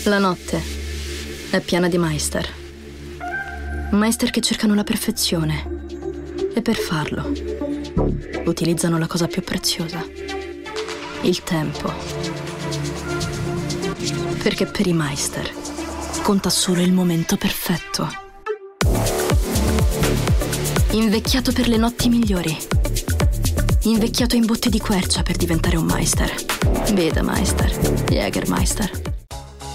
La notte è piena di Meister. Meister che cercano la perfezione. E per farlo utilizzano la cosa più preziosa: il tempo. Perché per i Meister conta solo il momento perfetto. Invecchiato per le notti migliori. Invecchiato in botte di quercia per diventare un Meister. Veda Meister, Jägermeister.